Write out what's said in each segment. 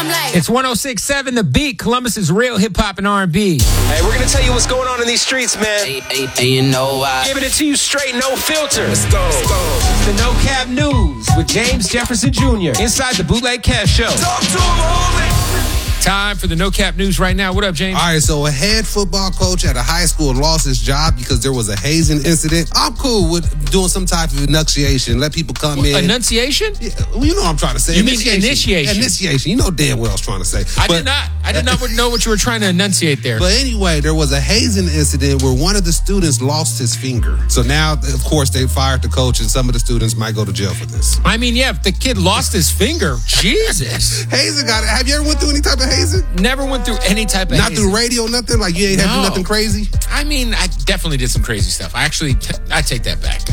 It's 106.7 The Beat, Columbus's real hip-hop and R&B. Hey, we're going to tell you what's going on in these streets, man. Hey, you know why? Giving it to you straight, no filter. Let's go. It's the No Cap News with James Jefferson Jr. inside the Bootleg Cash Show. Talk to him, homie. Time for the No Cap News right now. What up, James? All right, so a head football coach at a high school lost his job because there was a hazing incident. I'm cool with doing some type of enunciation. Let people come in. Enunciation? Yeah, well, you know what I'm trying to say. You mean initiation? Initiation. You know damn well what I was trying to say. I did not know what you were trying to enunciate there. But anyway, there was a hazing incident where one of the students lost his finger. So now, of course, they fired the coach, and some of the students might go to jail for this. I mean, yeah, if the kid lost his finger, Jesus. Hazing got it. Have you ever went through any type of hazing? Never went through any type of Not hazing. through radio, nothing? Like you ain't had to do nothing crazy? I mean, I definitely did some crazy stuff. I take that back.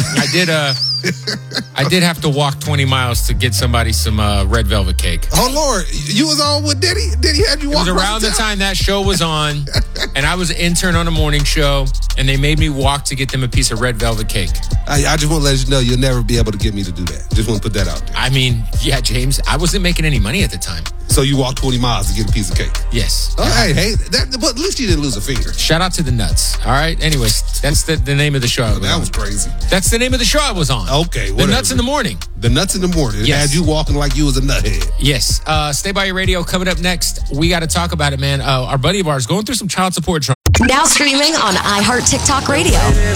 I did have to walk 20 miles to get somebody some red velvet cake. Oh, Lord. You was on with Diddy? Diddy had you walk It was around the time that show was on, and I was an intern on a morning show, and they made me walk to get them a piece of red velvet cake. I just want to let you know you'll never be able to get me to do that. Just want to put that out there. I mean, yeah, James, I wasn't making any money at the time. So you walked 20 miles to get a piece of cake? Yes. Oh, hey, but at least you didn't lose a finger. Shout out to the Nuts. All right. Anyways, that's the name of the show. That was crazy. That's the name of the show I was on. Okay, whatever. The Nuts in the Morning. The Nuts in the Morning. It had you walking like you was a nuthead. Yes. Stay by your radio. Coming up next, we got to talk about it, man. Our buddy of ours going through some child support. Now streaming on iHeart TikTok Radio.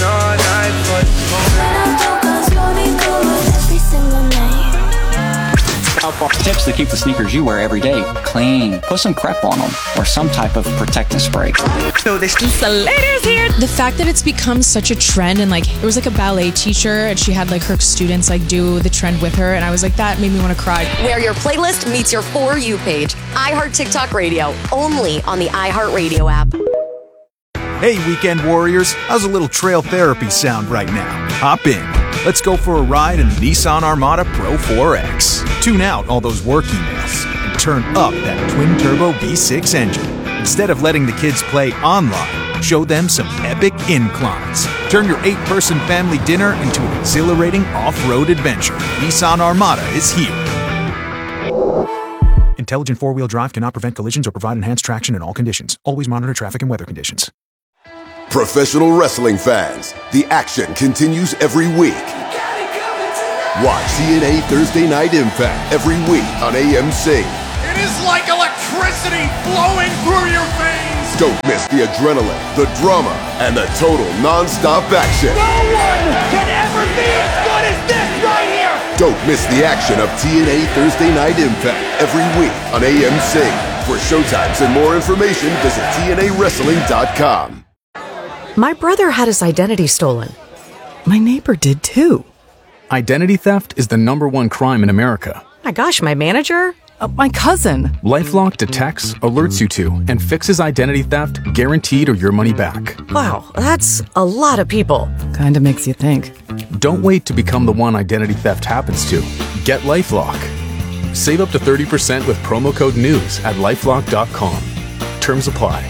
Tips to keep the sneakers you wear every day clean. Put some Crep on them or some type of protective spray. So this the ladies here. The fact that it's become such a trend, and like there was like a ballet teacher and she had like her students like do the trend with her, and I was like, that made me want to cry. Where your playlist meets your For You page. iHeart TikTok Radio, only on the iHeart Radio app. Hey, weekend warriors, how's a little trail therapy sound right now? Hop in. Let's go for a ride in the Nissan Armada Pro 4X. Tune out all those work emails and turn up that twin-turbo V6 engine. Instead of letting the kids play online, show them some epic inclines. Turn your 8-person family dinner into an exhilarating off-road adventure. Nissan Armada is here. Intelligent four-wheel drive cannot prevent collisions or provide enhanced traction in all conditions. Always monitor traffic and weather conditions. Professional wrestling fans, the action continues every week. Watch TNA Thursday Night Impact every week on AMC. It is like electricity flowing through your veins. Don't miss the adrenaline, the drama, and the total non-stop action. No one can ever be as good as this right here. Don't miss the action of TNA Thursday Night Impact every week on AMC. For showtimes and more information, visit TNAWrestling.com. My brother had his identity stolen. My neighbor did too. Identity theft is the #1 crime in America. My gosh, my manager? My cousin. LifeLock detects, alerts you to, and fixes identity theft guaranteed or your money back. Wow, that's a lot of people. Kinda makes you think. Don't wait to become the one identity theft happens to. Get LifeLock. Save up to 30% with promo code NEWS at LifeLock.com. Terms apply.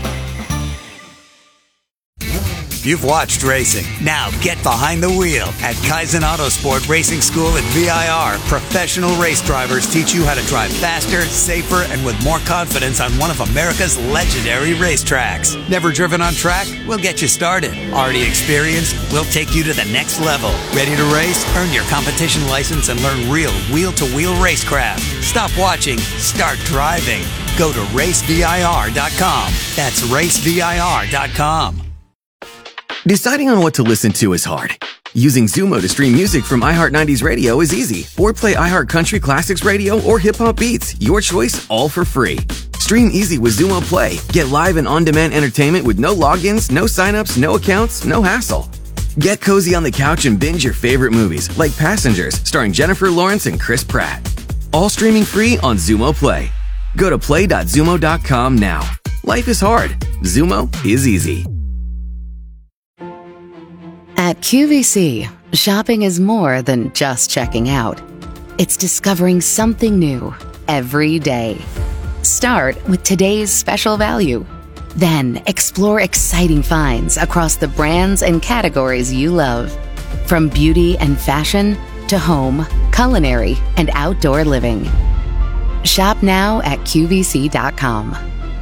You've watched racing. Now get behind the wheel. At Kaizen Autosport Racing School at VIR, professional race drivers teach you how to drive faster, safer, and with more confidence on one of America's legendary racetracks. Never driven on track? We'll get you started. Already experienced? We'll take you to the next level. Ready to race? Earn your competition license and learn real wheel-to-wheel racecraft. Stop watching. Start driving. Go to racevir.com. That's racevir.com. Deciding on what to listen to is hard. Using Zumo to stream music from iHeart 90s Radio is easy. Or play iHeart Country Classics Radio or Hip Hop Beats. Your choice, all for free. Stream easy with Zumo Play. Get live and on-demand entertainment with no logins, no signups, no accounts, no hassle. Get cozy on the couch and binge your favorite movies, like Passengers, starring Jennifer Lawrence and Chris Pratt. All streaming free on Zumo Play. Go to play.zumo.com now. Life is hard. Zumo is easy. At QVC, shopping is more than just checking out. It's discovering something new every day. Start with today's special value. Then explore exciting finds across the brands and categories you love. From beauty and fashion to home, culinary, and outdoor living. Shop now at QVC.com.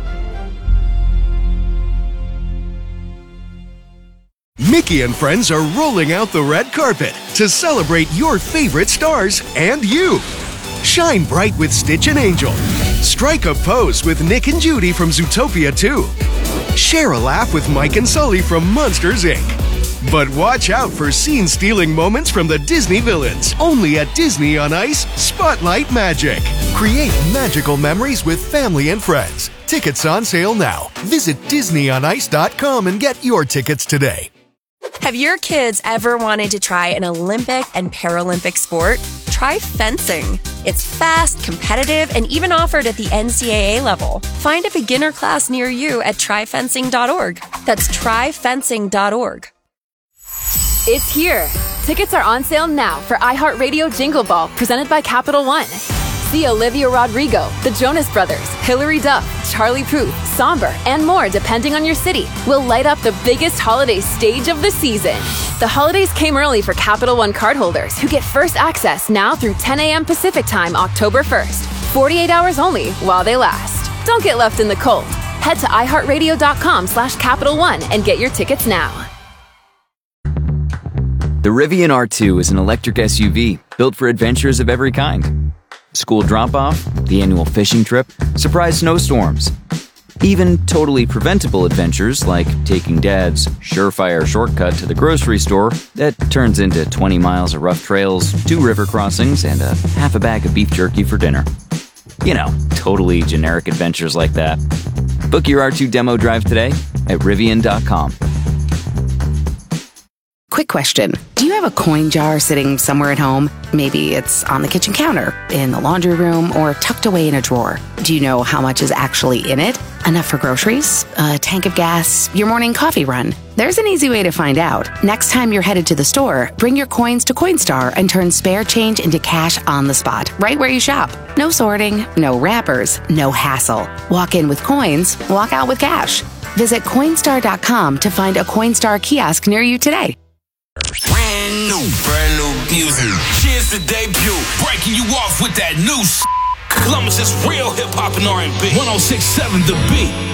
Mickey and friends are rolling out the red carpet to celebrate your favorite stars and you. Shine bright with Stitch and Angel. Strike a pose with Nick and Judy from Zootopia 2. Share a laugh with Mike and Sully from Monsters, Inc. But watch out for scene-stealing moments from the Disney villains. Only at Disney on Ice Spotlight Magic. Create magical memories with family and friends. Tickets on sale now. Visit DisneyOnIce.com and get your tickets today. Have your kids ever wanted to try an Olympic and Paralympic sport? Try fencing. It's fast, competitive, and even offered at the NCAA level. Find a beginner class near you at tryfencing.org. That's tryfencing.org. It's here. Tickets are on sale now for iHeartRadio Jingle Ball, presented by Capital One. See Olivia Rodrigo, the Jonas Brothers, Hilary Duff, Charlie Puth, Somber, and more depending on your city will light up the biggest holiday stage of the season. The holidays came early for Capital One cardholders who get first access now through 10 a.m. Pacific Time, October 1st. 48 hours only while they last. Don't get left in the cold. Head to iHeartRadio.com/Capital One and get your tickets now. The Rivian R2 is an electric SUV built for adventures of every kind. School drop-off, the annual fishing trip, surprise snowstorms. Even totally preventable adventures like taking Dad's surefire shortcut to the grocery store that turns into 20 miles of rough trails, 2 river crossings, and a half a bag of beef jerky for dinner. You know, totally generic adventures like that. Book your R2 demo drive today at Rivian.com. Quick question. Do you have a coin jar sitting somewhere at home? Maybe it's on the kitchen counter, in the laundry room, or tucked away in a drawer. Do you know how much is actually in it? Enough for groceries? A tank of gas? Your morning coffee run? There's an easy way to find out. Next time you're headed to the store, bring your coins to Coinstar and turn spare change into cash on the spot, right where you shop. No sorting, no wrappers, no hassle. Walk in with coins, walk out with cash. Visit Coinstar.com to find a Coinstar kiosk near you today. Brand new music. Cheers to debut. Breaking you off with that new Columbus is real hip hop and R&B. 106.7 The Beat.